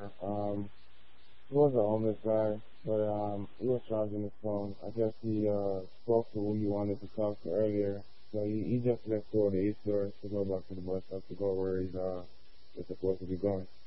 He was a homeless guy, but he was charging his phone. I guess he spoke to who he wanted to talk to earlier. So he just left go to the east door to go back to the bus stop to go where he's supposed to be going.